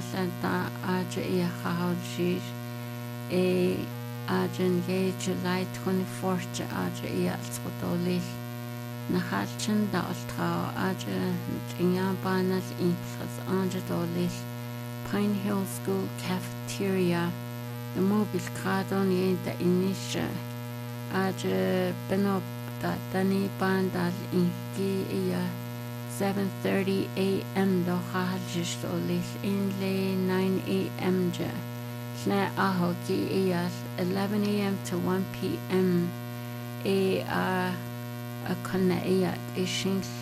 Halanta Aja Iahauji a Ajan Ye July 24th Aja Iaswatoli Nahalchan Daltrao Aja Inyabanas Inchas Anja Dolis Pine Hill School Cafeteria the mobile cardon Ye da Inisha Aja Benop da Dani Bandal Inki Iya 7:30 a.m. do Hajish Dolis Inlay 9 a.m. Ja Sna Ahoki Iyas 11 a.m. to 1 p.m. A Kona Iyat Ishin